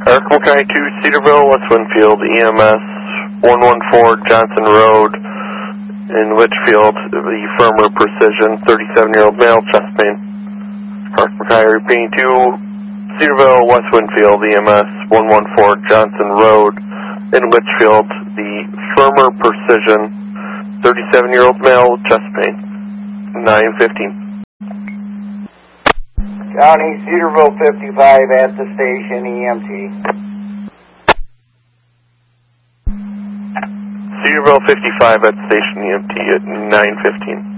Arkema County 2, Cedarville, West Winfield, EMS 114 Johnson Road in Litchfield, the firmer precision, 37-year-old male, chest pain. Arkema County repeating 2, Cedarville, West Winfield, EMS 114 Johnson Road in Litchfield, the firmer precision, 37-year-old male, chest pain, 915. County, Cedarville 55 at the station, EMT. Cedarville 55 at station EMT at 915.